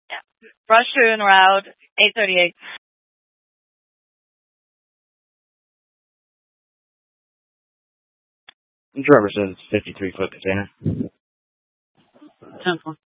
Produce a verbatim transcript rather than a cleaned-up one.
Yeah. Brush through and route, eight thirty-eight. Driver says it's fifty-three foot container. ten four.